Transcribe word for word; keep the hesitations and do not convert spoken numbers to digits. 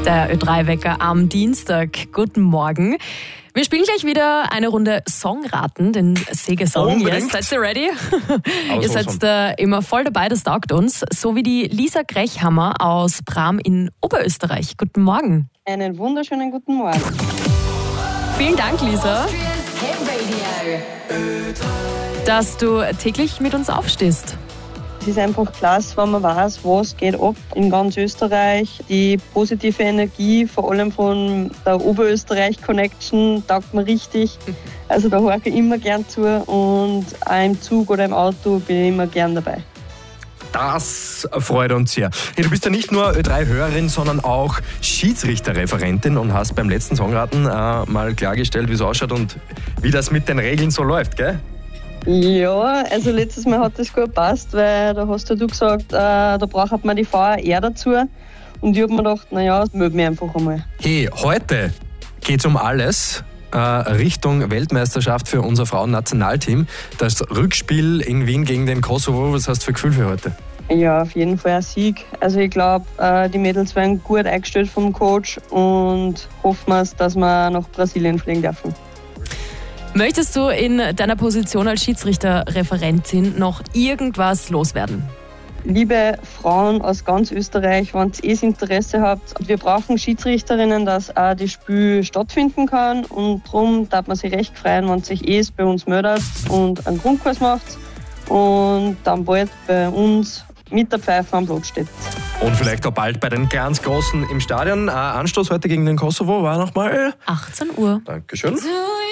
Der Ö drei Wecker am Dienstag. Guten Morgen. Wir spielen gleich wieder eine Runde Songraten, den Siegesong. Yes, seid ihr ready? Ihr seid äh, immer voll dabei, das taugt uns. So wie die Lisa Grechhammer aus Bram in Oberösterreich. Guten Morgen. Einen wunderschönen guten Morgen. Vielen Dank, Lisa, dass du täglich mit uns aufstehst. Es ist einfach klasse, wenn man weiß, was geht ab in ganz Österreich. Die positive Energie, vor allem von der Oberösterreich-Connection, taugt mir richtig. Also da höre ich immer gern zu und auch im Zug oder im Auto bin ich immer gern dabei. Das freut uns sehr. Hey, du bist ja nicht nur Ö drei Hörerin, sondern auch Schiedsrichterreferentin und hast beim letzten Songraten äh, mal klargestellt, wie es ausschaut und wie das mit den Regeln so läuft, gell? Ja, also letztes Mal hat das gut gepasst, weil da hast ja du gesagt, äh, da braucht man die V A R dazu. Und ich habe mir gedacht, naja, das mögen wir einfach einmal. Hey, heute geht es um alles. Äh, Richtung Weltmeisterschaft für unser Frauennationalteam. Das Rückspiel in Wien gegen den Kosovo. Was hast du für Gefühl für heute? Ja, auf jeden Fall ein Sieg. Also ich glaube, äh, die Mädels werden gut eingestellt vom Coach und hoffen wir, dass wir nach Brasilien fliegen dürfen. Möchtest du in deiner Position als Schiedsrichterreferentin noch irgendwas loswerden? Liebe Frauen aus ganz Österreich, wenn ihr eh Interesse habt, wir brauchen Schiedsrichterinnen, dass auch das Spiel stattfinden kann. Und darum darf man sich recht freuen, wenn sich eh bei uns meldet und einen Grundkurs macht und dann bald bei uns mit der Pfeife am Platz steht. Und vielleicht auch bald bei den ganz Großen im Stadion. Anstoß heute gegen den Kosovo war nochmal achtzehn Uhr. Dankeschön.